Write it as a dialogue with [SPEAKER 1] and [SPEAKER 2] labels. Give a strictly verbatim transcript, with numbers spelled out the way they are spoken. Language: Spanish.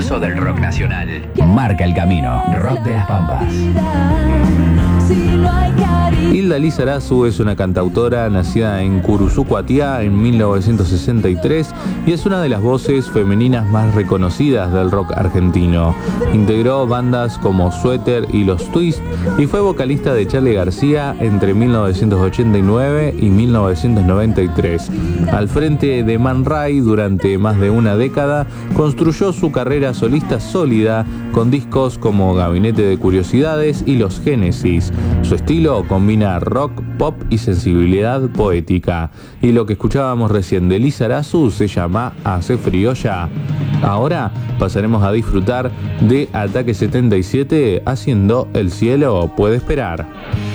[SPEAKER 1] precursor del rock nacional. Marca el camino. Rock de las Pampas.
[SPEAKER 2] Hilda Lizarazu es una cantautora nacida en Curuzucuatiá en mil novecientos sesenta y tres y es una de las voces femeninas más reconocidas del rock argentino. Integró bandas como Suéter y Los Twist y fue vocalista de Charly García entre mil novecientos ochenta y nueve y mil novecientos noventa y tres. Al frente de Man Ray durante más de una década, construyó su carrera solista sólida con discos como Gabinete de Curiosidades y Los Génesis. Su estilo combina rock, pop y sensibilidad poética. Y lo que escuchábamos recién de Lizarazu se llama Hace frío ya. Ahora pasaremos a disfrutar de Ataque setenta y siete haciendo El cielo puede esperar.